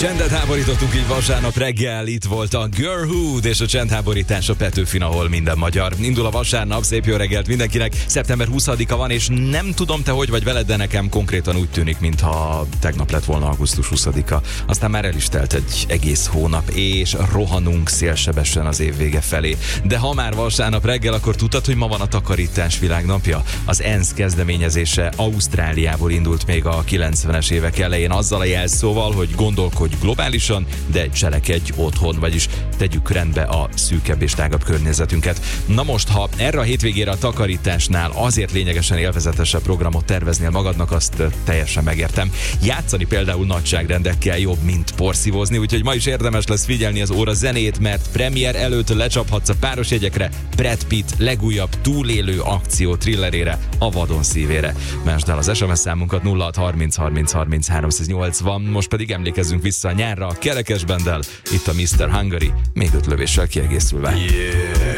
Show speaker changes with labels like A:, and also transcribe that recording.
A: Csendet háborítottunk így vasárnap reggel, itt volt a Girlhood és a csendháborítás a Petőfin, ahol minden magyar. Indul a vasárnap, szép jó reggelt mindenkinek. Szeptember 20-a van, és nem tudom te hogy vagy veled, de nekem konkrétan úgy tűnik, mintha tegnap lett volna augusztus 20-a. Aztán már el is telt egy egész hónap, és rohanunk szélsebesen az év vége felé. De ha már vasárnap reggel, akkor tudtad, hogy ma van a takarítás világnapja? Az ENSZ kezdeményezése Ausztráliából indult még a 90-es évek elején azzal a jelszóval, hogy gondolkodj globálisan, de cselekedj otthon, vagyis tegyük rendbe a szűkebb és tágabb környezetünket. Na most, ha erre a hétvégére a takarításnál azért lényegesen élvezetesebb programot terveznél magadnak, azt teljesen megértem. Játszani például nagyságrendekkel jobb, mint porszívózni, úgyhogy ma is érdemes lesz figyelni az óra zenét, mert premier előtt lecsaphatsz a páros jegyekre Brad Pitt legújabb túlélő akció thrillerére, a Vadon szívére. Másd el az SMS számunkat 0630 30 30 380, most pedig emlékezzünk vissza a nyárra a Kerekes Benddel, itt a Mr. Hungary, még 5 lövéssel kiegészülve. Yeah.